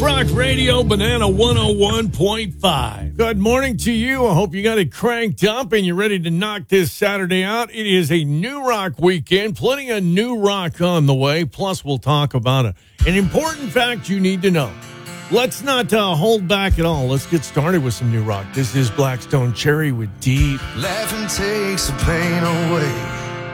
Rock Radio, Banana 101.5. Good morning to you. I hope you got it cranked up and you're ready to knock this Saturday out. It is a new rock weekend, plenty of new rock on the way. Plus, we'll talk about an important fact you need to know. Let's not hold back at all. Let's get started with some new rock. This is Blackstone Cherry with Deep. Laughing takes the pain away.